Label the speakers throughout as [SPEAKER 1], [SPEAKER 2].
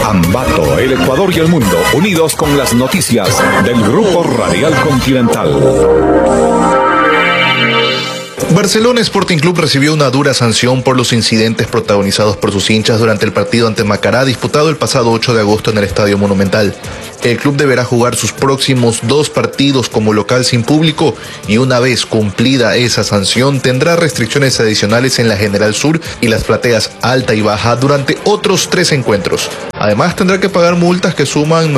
[SPEAKER 1] Ambato, el Ecuador y el mundo, unidos con las noticias del Grupo Radial Continental.
[SPEAKER 2] Barcelona Sporting Club recibió una dura sanción por los incidentes protagonizados por sus hinchas durante el partido ante Macará disputado el pasado 8 de agosto en el Estadio Monumental. El club deberá jugar sus próximos 2 partidos como local sin público y una vez cumplida esa sanción tendrá restricciones adicionales en la General Sur y las plateas alta y baja durante otros 3 encuentros. Además tendrá que pagar multas que suman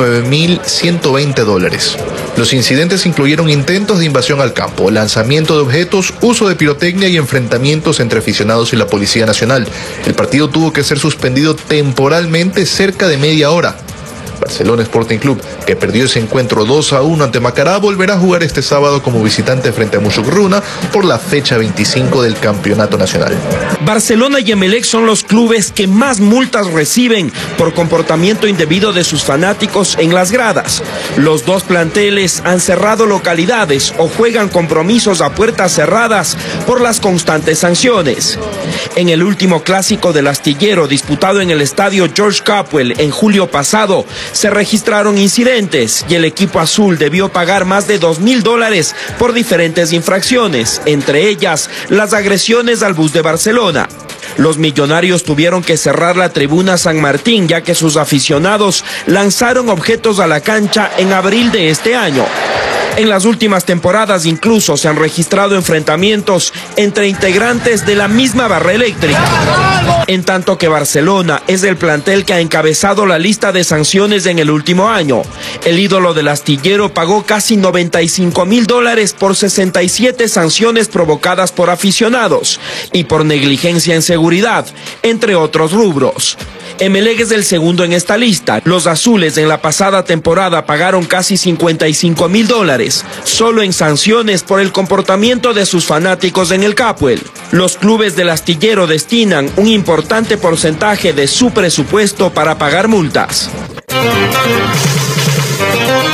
[SPEAKER 2] $9.120. Los incidentes incluyeron intentos de invasión al campo, lanzamiento de objetos, uso de pirotecnia y enfrentamientos entre aficionados y la Policía Nacional. El partido tuvo que ser suspendido temporalmente cerca de media hora. Barcelona Sporting Club, que perdió ese encuentro 2-1 ante Macará, volverá a jugar este sábado como visitante frente a Mushuk-Runa por la fecha 25 del Campeonato Nacional.
[SPEAKER 3] Barcelona y Emelec son los clubes que más multas reciben por comportamiento indebido de sus fanáticos en las gradas. Los 2 planteles han cerrado localidades o juegan compromisos a puertas cerradas por las constantes sanciones. En el último clásico del Astillero disputado en el estadio George Capwell en julio pasado, se registraron incidentes y el equipo azul debió pagar más de $2.000 por diferentes infracciones, entre ellas las agresiones al bus de Barcelona. Los millonarios tuvieron que cerrar la tribuna San Martín ya que sus aficionados lanzaron objetos a la cancha en abril de este año. En las últimas temporadas incluso se han registrado enfrentamientos entre integrantes de la misma barra eléctrica. En tanto que Barcelona es el plantel que ha encabezado la lista de sanciones en el último año. El ídolo del Astillero pagó casi $95.000 por 67 sanciones provocadas por aficionados y por negligencia en seguridad, entre otros rubros. Emelec es el segundo en esta lista. Los azules en la pasada temporada pagaron casi $55.000 solo en sanciones por el comportamiento de sus fanáticos en el Capwell. Los clubes del Astillero destinan un importante porcentaje de su presupuesto para pagar multas.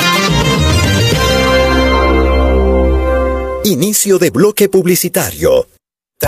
[SPEAKER 4] Inicio de bloque publicitario.